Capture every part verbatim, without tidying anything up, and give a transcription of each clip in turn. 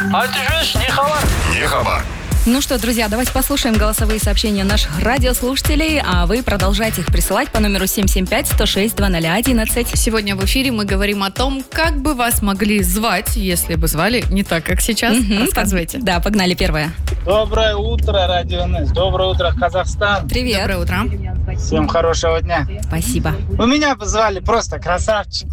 Не хабар. Ну что, друзья, давайте послушаем голосовые сообщения наших радиослушателей, а вы продолжайте их присылать по номеру семь семь пять сто шесть два ноль одиннадцать. Сегодня в эфире мы говорим о том, как бы вас могли звать, если бы звали не так, как сейчас. Угу, Рассказывайте. Пог... Да, погнали первое. Доброе утро, Радио эн эс. Доброе утро, Казахстан. Привет. Доброе утро. Всем хорошего дня. Спасибо. У меня звали просто красавчик.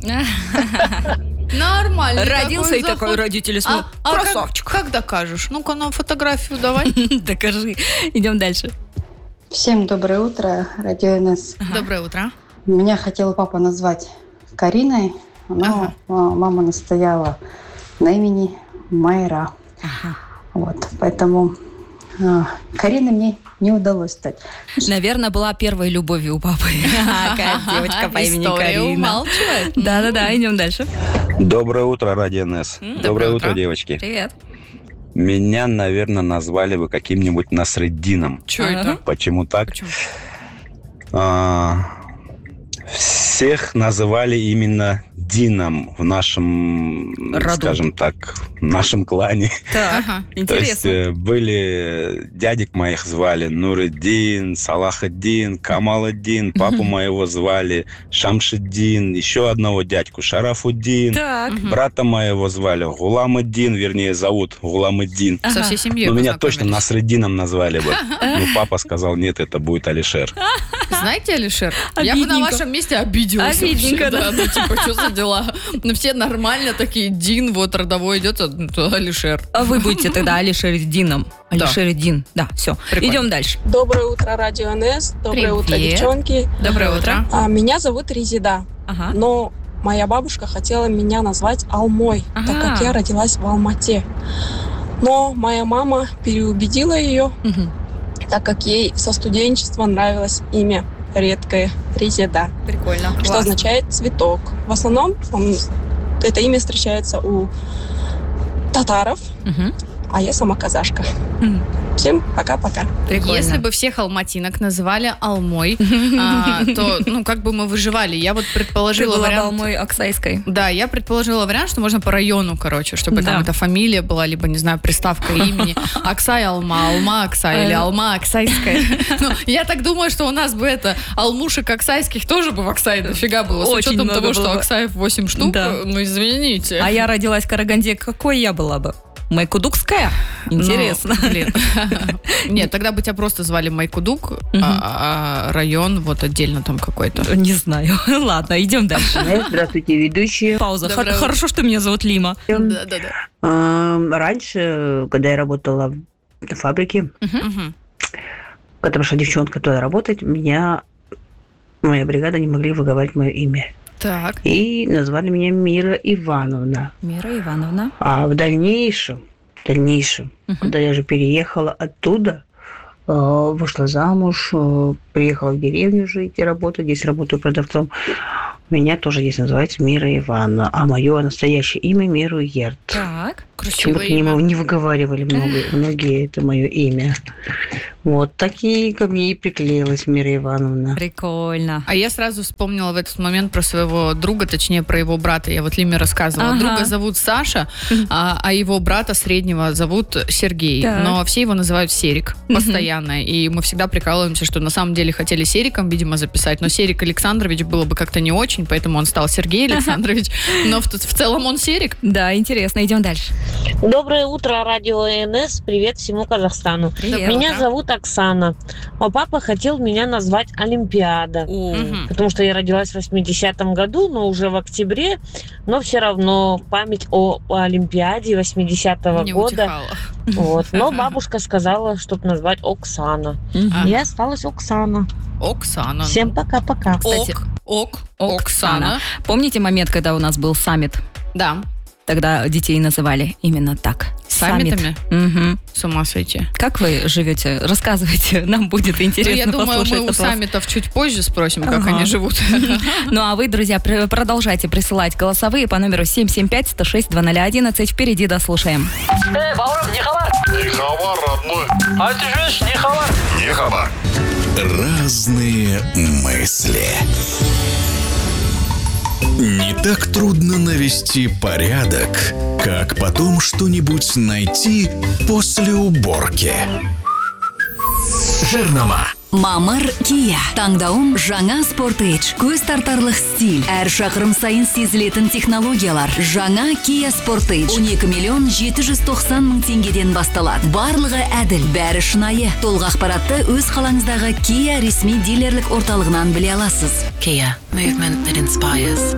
Нормально. Родился такой и заход. такой родители смотрят. А, а Красавчик. Как, как докажешь? Ну-ка нам фотографию давай. Докажи. Идем дальше. Всем доброе утро, Радио эн эс. Ага. Доброе утро. Меня хотел папа назвать Кариной, но ага. мама настояла на имени Майра. Ага. Вот, поэтому а, Кариной мне не удалось стать. Наверное, была первой любовью у папы. Какая девочка по имени История Карина. умалчивает. Да-да-да, идем дальше. Доброе утро, Радио эн эс. Доброе, Доброе утро, утро, девочки. Привет. Меня, наверное, назвали бы каким-нибудь Насреддином. Что это? Почему так? Почему? А, всех называли именно Дином в нашем, Роду. скажем так, в нашем клане. Так, Ага. То есть интересно. э, были, дядек моих звали Нуриддин, Салахаддин, Камаладдин, папу моего звали Шамшиддин, еще одного дядьку Шарафуддин, Так. Мгм. брата моего звали Гуламыддин, вернее, зовут Гуламыддин. Со всей семьей Но меня познакомились. точно Насреддином назвали бы. Но папа сказал, нет, это будет Алишер. Знаете, Алишер, я бы на Обидненько. вашем месте обиделась. Обидненько, вообще, да. Ну, типа, что за дела? Ну, все нормально такие, Дин, вот, родовой идет, а, ну, то Алишер. А вы будете тогда Алишердином. Да. Алишердин. Да, все. Прикольно. Идем дальше. Доброе утро, Радио эн эс. Доброе утро, Привет. девчонки. Доброе утро. А, меня зовут Резида, Ага. но моя бабушка хотела меня назвать Алмой, Ага. так как я родилась в Алмате. Но моя мама переубедила ее, Мгм. так как ей со студенчества нравилось имя редкое Резида, Прикольно. что Класс. означает цветок. В основном он, это имя встречается у татаров, Мгм. а я сама казашка. Мгм. Всем пока-пока. Прикольно. Если бы всех алматинок называли Алмой, а, то, ну, как бы мы выживали. Я вот Ты предположила была вариант... Балмой Оксайской. Да, я предположила вариант, что можно по району, короче, чтобы Да. там эта фамилия была, либо, не знаю, приставка имени. Аксай Алма, Алма Аксай или Алма Аксайская. Ну, я так думаю, что у нас бы это Алмушек Аксайских тоже бы в Аксае дофига было. С Очень учетом много того, было что бы. Аксаев восемь штук, Да. ну, извините. А я родилась в Караганде. Какой я была бы? Майкудукская? Интересно. Ну, блин. Нет, тогда бы тебя просто звали Майкудук, Мгм. а а район вот отдельно там какой-то. Не знаю. Ладно, идем дальше. Здравствуйте, ведущие. Пауза. Доброе Хор- утро. Хорошо, что меня зовут Лима. Да-да-да. А, Раньше, когда я работала на фабрике, Мгм. когда пришла девчонка туда работать, меня, моя бригада не могли выговаривать мое имя. Так. И назвали меня Мира Ивановна. Мира Ивановна. А в дальнейшем, в дальнейшем, Мгм. когда я же переехала оттуда, э, вышла замуж, э, приехала в деревню жить и работать, здесь работаю продавцом, меня тоже здесь называется Мира Ивановна, а мое настоящее имя Мируерт. Так. Красивое Почему-то не, имя. мо- не выговаривали много, многие это мое имя. Вот такие ко мне и приклеилась Мира Ивановна. Прикольно. А я сразу вспомнила в этот момент про своего друга, точнее, про его брата. Я вот Лиме рассказывала. Ага. Друга зовут Саша, а, а его брата среднего зовут Сергей. Так. Но все его называют Серик постоянно. И мы всегда прикалываемся, что на самом деле хотели Сериком, видимо, записать. Но Серик Александрович было бы как-то не очень, поэтому он стал Сергей Александрович. Но в, в целом он Серик. Да, интересно. Идем дальше. Доброе утро, Радио эн эс. Привет всему Казахстану. Привет. Меня утро. зовут Оксана. А папа хотел меня назвать Олимпиада. О, Мгм. Потому что я родилась в восьмидесятом году, но уже в октябре. Но все равно память о, о Олимпиаде восьмидесятого Не года. утихала. Вот. Но бабушка сказала, чтобы назвать Оксана. Мгм. И осталась Оксана. Оксана. Всем пока-пока. Кстати, Ок, ок, Оксана. Оксана. Помните момент, когда у нас был саммит? Да. Тогда детей называли именно так. Саммитами? Саммит. Мгм. С ума сойти. Как вы живете? Рассказывайте, нам будет Ну, интересно я думаю, послушать мы у от вас. саммитов чуть позже спросим, как Ага. они живут. Ну а вы, друзья, пр- продолжайте присылать голосовые по номеру семь семь пять сто шесть два ноль одиннадцать. Впереди дослушаем. Не хабар, родной. Не хабар. Разные мысли. Не так трудно навести порядок, как потом что-нибудь найти после уборки. Жарнама. Мамыр Kia. Таңдауым жаңа Sportage. Көз тартарлық стиль. Әр шақырым сайын сезілетін технологиялар. Жаңа Kia Sportage. он екі миллион жеті жүз тоқсан мың теңгеден басталады. Барлығы әділ, бәрі шынайы. Толық ақпаратты өз қалаңыздағы Kia ресми дилерлік орталығынан біле аласыз. Kia. Movement that inspires.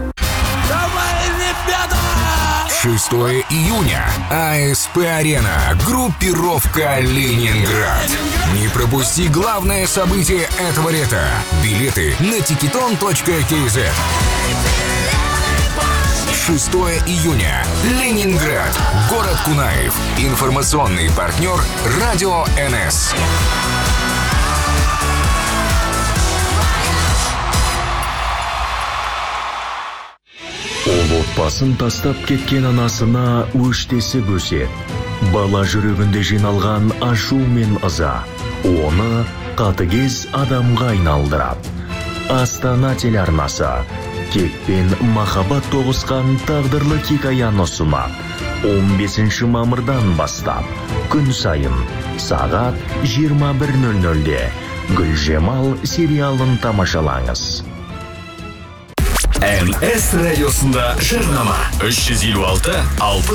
шестого июня. АСП-арена. Группировка «Ленинград». Не пропусти главное событие этого лета. Билеты на тикетон точка кей зет. шестого июня. Ленинград. Город Кунаев. Информационный партнер Радио эн эс. Ол отбасын тастап кеткен анасына өштесі бөсет. Бала жүрегінде жиналған ашу мен ыза оны қатыгез адамға айналдырады. Астана телеарнасы кекпен махаббат тоғысқан тағдырлы хикаяны ұсынады. он бесінші мамырдан бастап күн сайын сағат жиырма бір нөл нөлде Гүлжемал сериалын тамашалаңыз. эн эс радиосында жарнама. үш жүз елу алты алпыс